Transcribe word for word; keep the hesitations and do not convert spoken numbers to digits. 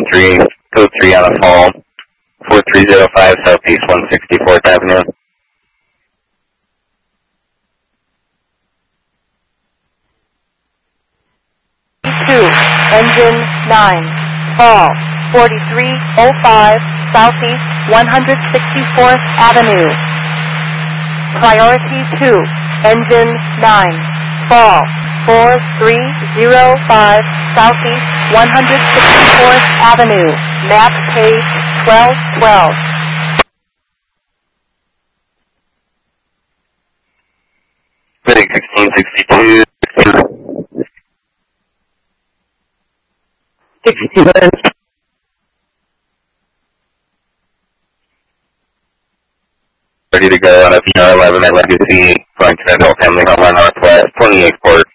three, code three on the fall, four three zero five Southeast one sixty-fourth Avenue. two, engine nine, fall, forty-three oh five Southeast one sixty-fourth Avenue. Priority two, engine nine, fall, four three zero five Southeast one sixty-fourth Avenue, map page twelve twelve. Heading sixteen sixty-two. sixty-one. Ready to go on a P R eleven at Legacy, going to Federal Family Home on Northwest, twenty-eight Court.